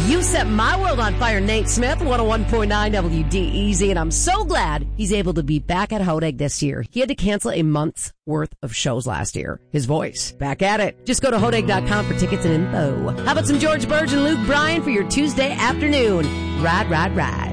You set my world on fire, Nate Smith, 101.9 WDEZ, and I'm so glad he's able to be back at Hodag this year. He had to cancel a month's worth of shows last year. His voice, back at it. Just go to Hodag.com for tickets and info. How about some George Burge and Luke Bryan for your Tuesday afternoon? Ride, ride, ride.